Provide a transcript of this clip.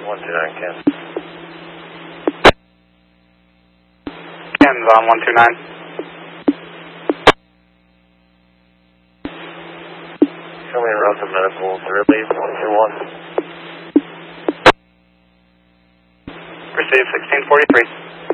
129 Ken. Ken's on 129. Show me route to medical, Ridley 121. Receive 1643.